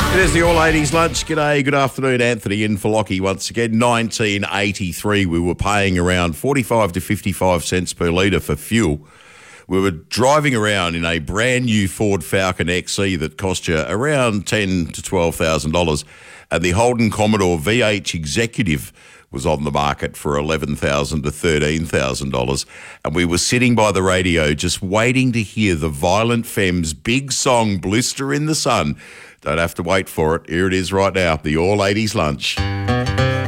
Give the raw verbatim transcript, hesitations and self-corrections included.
It is the All Ladies Lunch. G'day, good afternoon, Anthony in for Lockie once again. nineteen eighty-three, we were paying around forty-five to fifty-five cents per litre for fuel. We were driving around in a brand new Ford Falcon X E that cost you around ten thousand to twelve thousand dollars, and the Holden Commodore V H Executive was on the market for eleven thousand dollars to thirteen thousand dollars, and we were sitting by the radio just waiting to hear the Violent Femmes' big song, Blister in the Sun. Don't have to wait for it. Here it is right now, the All Ladies Lunch.